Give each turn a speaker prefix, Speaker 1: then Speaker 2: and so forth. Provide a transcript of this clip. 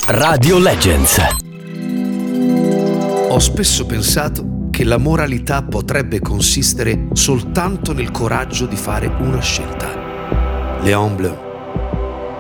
Speaker 1: Radio Legends.
Speaker 2: Ho spesso pensato che la moralità potrebbe consistere soltanto nel coraggio di fare una scelta. Léon Blum.